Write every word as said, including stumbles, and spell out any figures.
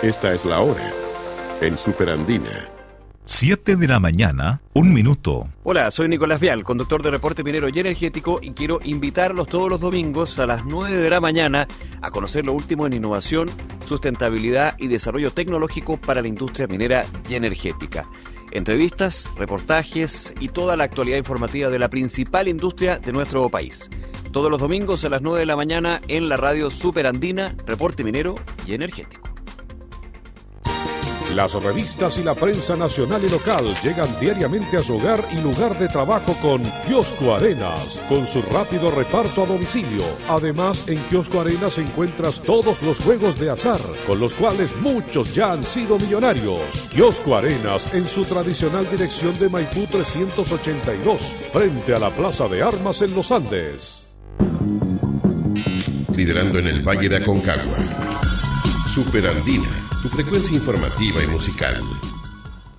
Esta es la hora en Superandina. siete de la mañana, un minuto. Hola, soy Nicolás Vial, conductor de Reporte Minero y Energético, y quiero invitarlos todos los domingos a las nueve de la mañana a conocer lo último en innovación, sustentabilidad y desarrollo tecnológico para la industria minera y energética. Entrevistas, reportajes y toda la actualidad informativa de la principal industria de nuestro país. Todos los domingos a las nueve de la mañana en la radio Superandina, Reporte Minero y Energético. Las revistas y la prensa nacional y local llegan diariamente a su hogar y lugar de trabajo con Kiosco Arenas, con su rápido reparto a domicilio. Además, en Kiosco Arenas encuentras todos los juegos de azar, con los cuales muchos ya han sido millonarios. Kiosco Arenas, en su tradicional dirección de Maipú trescientos ochenta y dos, frente a la Plaza de Armas en Los Andes. Liderando en el Valle de Aconcagua. Superandina, tu frecuencia informativa y musical.